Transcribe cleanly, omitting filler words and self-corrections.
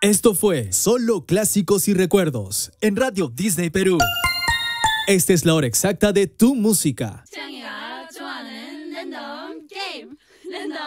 Esto fue Solo Clásicos y Recuerdos en Radio Disney Perú. Esta es la hora exacta de tu música.